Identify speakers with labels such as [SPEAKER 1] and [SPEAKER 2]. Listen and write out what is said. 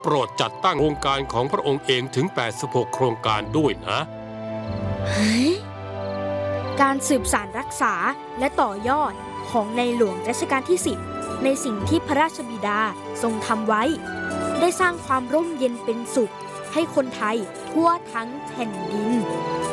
[SPEAKER 1] โปรดจัดตั้งโครงการของพระองค์เองถึง86โครงการด้วยนะ
[SPEAKER 2] การสืบสานรักษาและต่อยอดของในหลวงรัชกาลที่10ในสิ่งที่พระราชบิดาทรงทำไว้ได้สร้างความร่มเย็นเป็นสุขให้คนไทยทั่วทั้งแผ่นดิน